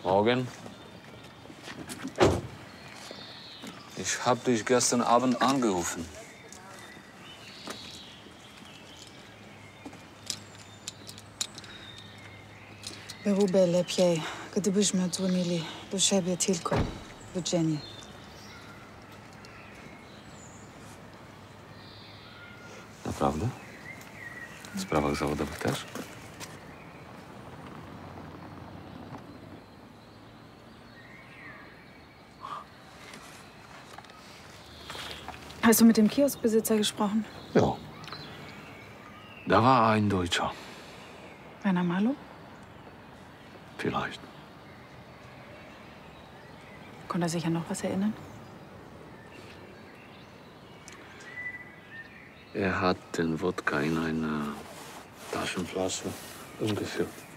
Morgen. Ich hab dich gestern Abend angerufen. Rubele, Piej, gdybyśmy dzwonili do siebie tylko, do Jenny. Naprawdę? W sprawach zawodowych też? Hast du mit dem Kioskbesitzer gesprochen? Ja. Da war ein Deutscher. Werner Marlow? Vielleicht. Konnte er sich an noch was erinnern? Er hat den Wodka in eine Taschenflasche umgefüllt.